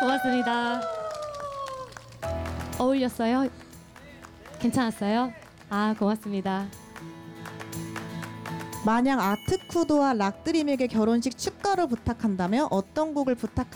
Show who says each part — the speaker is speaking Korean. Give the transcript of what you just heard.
Speaker 1: 고맙습니다. 어울렸어요? 괜찮았어요? 아, 고맙습니다.
Speaker 2: 만약 아트쿠드와 락드림에게 결혼식 축가를 부탁한다면 어떤 곡을